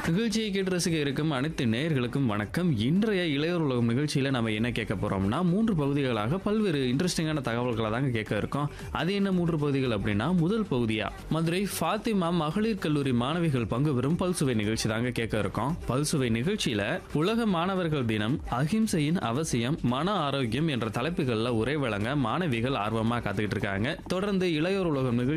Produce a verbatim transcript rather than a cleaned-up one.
நிகழ்ச்சியை கேட்டு ரசிக்க இருக்கும் அனைத்து நேயர்களுக்கும் வணக்கம். இன்றைய இளையோர் உலகம் நிகழ்ச்சியில நம்ம என்ன கேட்க போறோம்னா, மூன்று பகுதிகளாக பல்வேறு இன்ட்ரெஸ்டிங்கான தகவல்களை தாங்க கேட்க இருக்கோம். அது என்ன மூன்று பகுதிகள் அப்படின்னா, முதல் பகுதியா மதுரை ஃபாத்திமா மகளிர் கல்லூரி மாணவிகள் பங்கு பெறும் பல்சுவை நிகழ்ச்சி தாங்க கேட்க இருக்கோம். பல்சுவை நிகழ்ச்சியில உலக மாணவர்கள் தினம், அகிம்சையின் அவசியம், மன ஆரோக்கியம் என்ற தலைப்புகள்ல உரை வழங்க மாணவிகள் ஆர்வமா காத்துக்கிட்டு இருக்காங்க. தொடர்ந்து இளையோர் உலகம் நிகழ்ச்சி